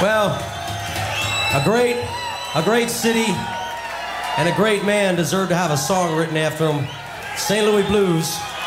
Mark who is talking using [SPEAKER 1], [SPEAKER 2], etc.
[SPEAKER 1] Well, a great city and a great man deserve to have a song written after him. St. Louis Blues.